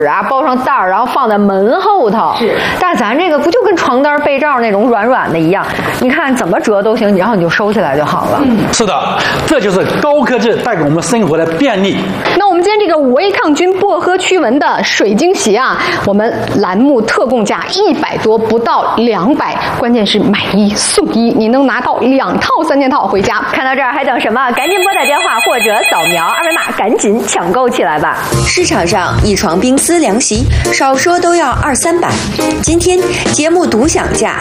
啊，包上袋儿，然后放在门后头。是，但咱这个不就跟床单、被罩那种软软的一样？你看怎么折都行，然后你就收起来就好了。 是的，这就是高科技带给我们生活的便利。 那我们今天这个5A 抗菌薄荷驱蚊的水晶席啊，我们栏目特供价100多，不到200，关键是买1送1，你能拿到2套3件套回家。看到这儿还等什么？赶紧拨打电话或者扫描二维码，赶紧抢购起来吧！ 市场上一床冰丝凉席少说都要200-300，今天节目独享价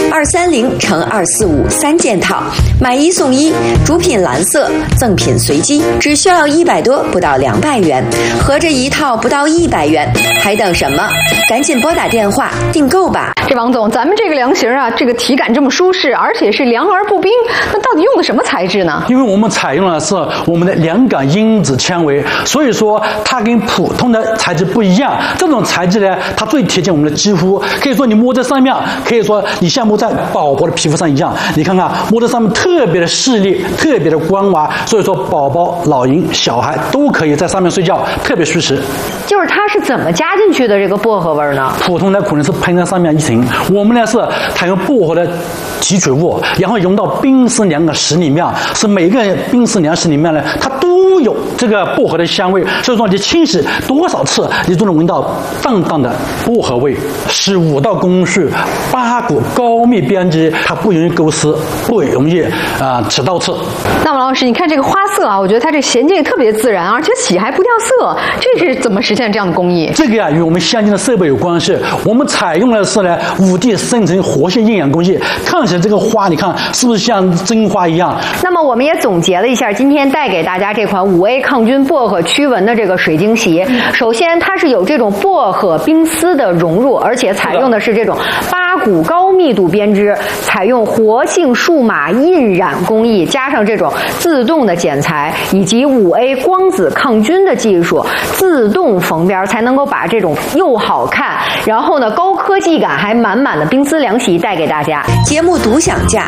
230×245 3件套，买1送1，主品蓝色，赠品随机，只需要100多，不到200元，合着一套不到100元，还等什么？赶紧拨打电话订购吧！ 这王总，咱们这个凉席啊，这个体感这么舒适，而且是凉而不冰，那到底用的什么材质呢？ 因为我们采用的是我们的凉感因子纤维，所以说它跟普通的材质不一样。这种材质呢，它最贴近我们的肌肤，可以说你摸在上面，可以说你像摸在宝宝的皮肤上一样。你看看，摸在上面特别的细腻，特别的光滑，所以说宝宝、老人、小孩都可以在上面睡觉，特别舒适。 就是它是怎么加进去的这个薄荷味呢？ 普通的可能是喷在上面一层，我们呢是采用薄荷的提取物，然后融到冰丝凉石里面，是每个冰丝凉石里面呢，它都有这个薄荷的香味，所以说你清洗多少次，你都能闻到淡淡的薄荷味。15道工序，8股高密编织，它不容易勾丝，不容易起倒刺。 那王老师，你看这个花色啊，我觉得它这衔接特别自然，而且洗还不掉色，这是怎么实现这样的工艺？ 这个呀，与我们先进的设备有关系。我们采用的是呢5D 生成活性厌氧工艺，看起来这个花，你看是不是像真花一样？ 那么我们也总结了一下，今天带给大家这款5A 抗菌薄荷驱蚊的这个水晶席。首先，它是有这种薄荷冰丝的融入，而且采用的是这种8股高密度编织，采用活性数码印染工艺，加上这种自动的剪裁，以及5A 光子抗菌的技术，自动缝边，才能够把这种又好看，然后呢高科技感还满满的冰丝凉席带给大家。 节目独享价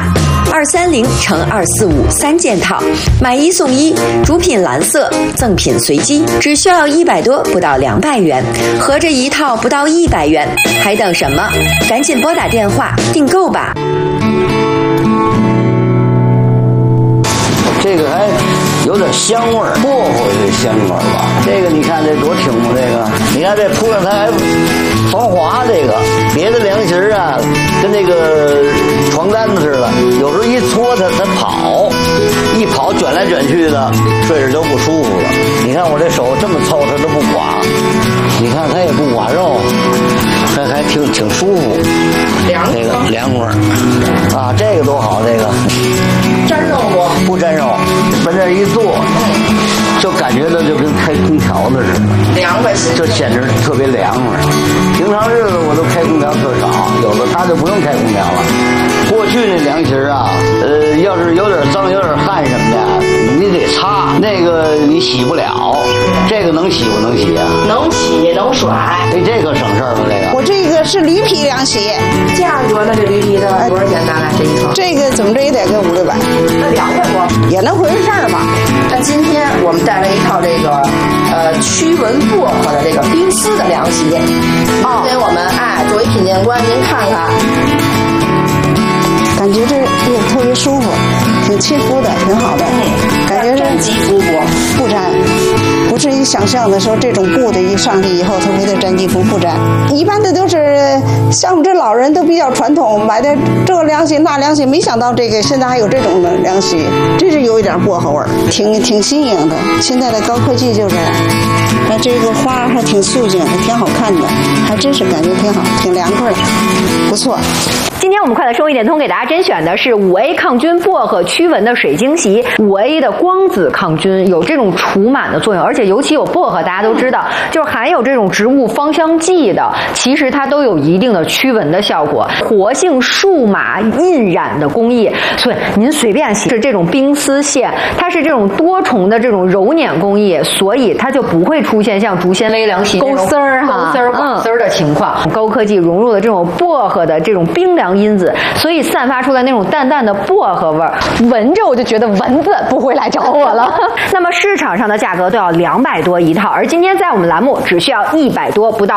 230×245 3件套，买1送1，主品蓝色，赠品随机，只需要100多，不到200元，合着一套不到100元，还等什么？赶紧拨打电话订购吧！ 这个还有点香味儿，薄荷的香味儿吧。这个你看这多挺乎，这个你看这铺上它还防滑，这个别的凉席啊跟那个床单子似的，有时候一搓它跑，一跑卷来卷去的，睡着就不舒服了。你看我这手这么凑，它都不刮，你看它也不刮肉，还挺舒服，这个凉快啊，这个多好，这个沾肉不沾肉，往这一坐，就感觉到就跟开空调的似的， 凉快， 就简直特别凉快。平常日子我都开空调特少，有的他就不用开空调了。过去那凉席啊，要是有点脏、有点汗什么的，你得擦，那个你洗不了。这个能洗不能洗啊？ 能洗能甩。 这个省事儿了，这个。 我这个是驴皮凉席， 价格呢？这驴皮的多少钱？大概这一套？ 这个怎么着也得个500-600， 那200多也能回事儿吧？ 那今天我们带来一套这个驱蚊薄荷的这个冰丝的凉席，给我们作为品鉴官您看看， 感觉这也特别舒服，挺亲肤的，挺好的，感觉沾肌肤不沾。不是你想象的说这种布的一上去以后它会得沾肌肤，不沾。一般的都是像我们这老人都比较传统，买的这个凉席那凉席，没想到这个现在还有这种的凉席，真是有一点薄荷味儿，挺新颖的。现在的高科技就这样，那这个花还挺素净，还挺好看的，还真是感觉挺好，挺凉快的，不错。 今天我们快乐生活一点通给大家甄选的是5A 抗菌薄荷驱蚊的水晶席，5A 的光子抗菌，有这种除螨的作用，而且尤其有薄荷，大家都知道，就是含有这种植物芳香剂的，其实它都有一定的驱蚊的效果。活性数码印染的工艺，所以您随便洗是这种冰丝线，它是这种多重的这种揉捻工艺，所以它就不会出现像竹纤维凉席勾丝儿哈，勾丝儿丝儿的情况。高科技融入了这种薄荷的这种冰凉因子，所以散发出来那种淡淡的薄荷味儿，闻着我就觉得蚊子不会来找我了。那么市场上的价格都要200多一套，而今天在我们栏目只需要100多不到